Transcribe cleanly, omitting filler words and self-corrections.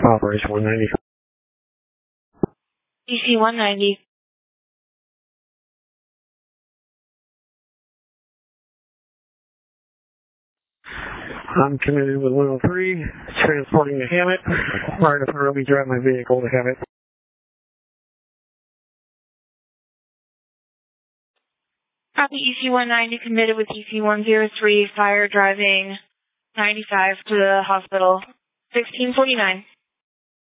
Operation 190. EC 190. I'm committed with 103, transporting to Hammett. Right up early, drive my vehicle to Hammett. Copy EC 190, committed with EC 103, fire driving 95 to the hospital, 1649.